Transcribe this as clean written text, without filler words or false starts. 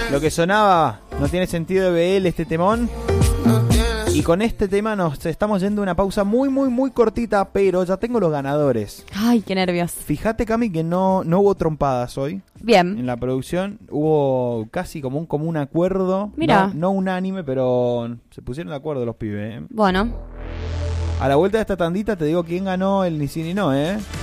Lo que sonaba, no tiene sentido de BL este temón. Y con este tema nos estamos yendo a una pausa muy, muy, muy cortita, pero ya tengo los ganadores. Ay, qué nervios. Fíjate, Cami, que no hubo trompadas hoy. Bien. En la producción hubo casi como un acuerdo. Mira. No unánime, pero se pusieron de acuerdo los pibes. Bueno. A la vuelta de esta tandita te digo quién ganó el ni sí ni no,